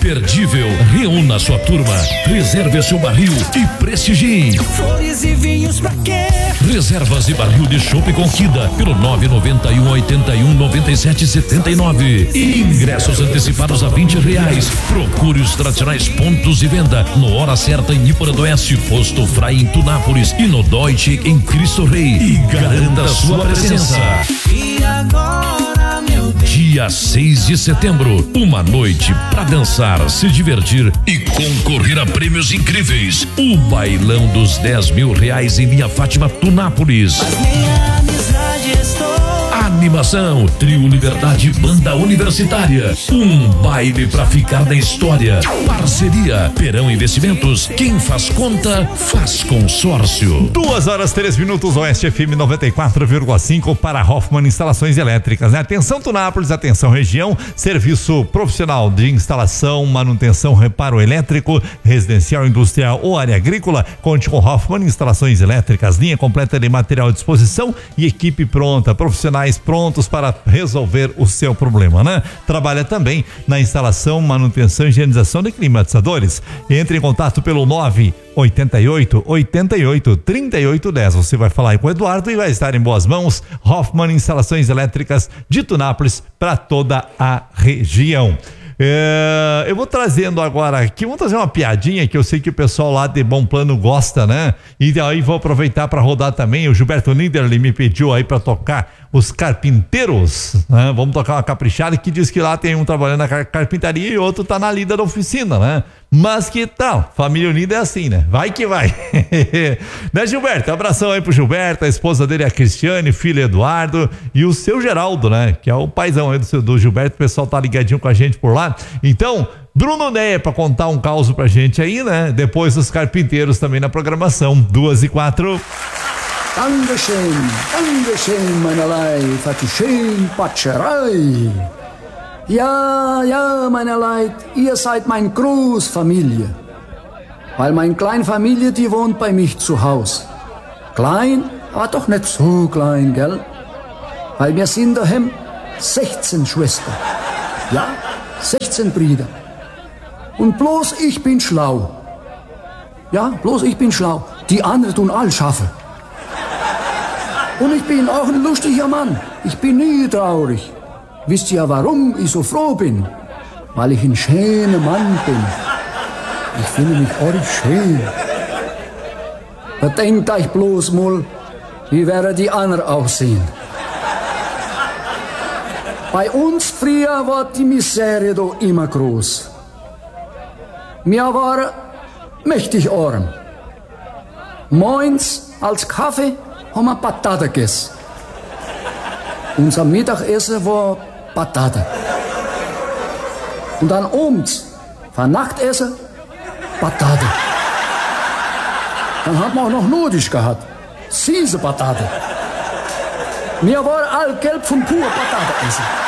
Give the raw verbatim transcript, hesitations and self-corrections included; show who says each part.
Speaker 1: imperdível. Reúna sua turma, reserve seu barril e prestigie.
Speaker 2: Flores e vinhos pra quê?
Speaker 1: Reservas e barril de chopp Conquista pelo nove nove um, oito um, nove sete sete nove. E ingressos antecipados a vinte reais. Procure os tradicionais pontos de venda no Hora Certa em Nípora do Oeste, Posto Frei em Tunápolis e no Deutsche em Cristo Rei. E garanta a sua presença.
Speaker 2: E agora, meu Deus.
Speaker 1: Dia seis de setembro, uma noite pra dançar, se divertir e concorrer a prêmios incríveis. O bailão dos dez mil reais em Linha Fátima, Tunápolis.
Speaker 2: Mas minha amizade estou.
Speaker 1: Animação, Trio Liberdade, Banda Universitária. Um baile pra ficar na história. Parceria, Perão Investimentos. Quem faz conta, faz consórcio.
Speaker 3: Duas horas, três minutos, Oeste F M noventa e quatro vírgula cinco para Hoffman Instalações Elétricas, né? Atenção Tunápolis, atenção região, serviço profissional de instalação, manutenção, reparo elétrico, residencial, industrial ou área agrícola. Conte com Hoffman Instalações Elétricas, linha completa de material à disposição e equipe pronta, profissionais prontos para resolver o seu problema, né? Trabalha também na instalação, manutenção e higienização de climatizadores. Entre em contato pelo nove oito oito, oito oito, três oito um zero. Você vai falar aí com o Eduardo e vai estar em boas mãos. Hoffman Instalações Elétricas de Tunápolis para toda a região. É, eu vou trazendo agora aqui, vou trazer uma piadinha que eu sei que o pessoal lá de Bom Plano gosta, né? E aí vou aproveitar para rodar também. O Gilberto Niederli me pediu aí para tocar Os Carpinteiros, né? Vamos tocar uma caprichada, que diz que lá tem um trabalhando na car- carpintaria e outro tá na lida da oficina, né? Mas que tal? Família unida é assim, né? Vai que vai. Né, Gilberto? Abração aí pro Gilberto, a esposa dele é a Cristiane, filho Eduardo e o seu Geraldo, né? Que é o paizão aí do, seu, do Gilberto. O pessoal tá ligadinho com a gente por lá. Então, Bruno Neia pra contar um caos pra gente aí, né? Depois os Carpinteiros também na programação. Duas e quatro.
Speaker 4: Dankeschön, Dankeschön, meinerlei, für die schöne Patscherei. Ja, ja, meine Leid, ihr seid meine Großfamilie. Weil meine kleine Familie, die wohnt bei mich zu Haus. Klein, aber doch nicht so klein, gell? Weil wir sind daheim sechzehn Schwestern. Ja, sechzehn Brüder. Und bloß ich bin schlau. Ja, bloß ich bin schlau. Die anderen tun all schaffen. Und ich bin auch ein lustiger Mann. Ich bin nie traurig. Wisst ihr, warum ich so froh bin? Weil ich ein schöner Mann bin. Ich finde mich ordentlich schön. Bedenkt euch bloß mal, wie werden die anderen aussehen. Bei uns früher war die Misere doch immer groß. Wir waren mächtig arm. Morgens als Kaffee haben wir Patate gegessen. Unser Mittagessen war Patate. Und dann abends, für Nachtessen, Patate. Dann hat man auch noch Nudisch gehabt. Süße Patate. Wir waren all gelb von pur Patate essen.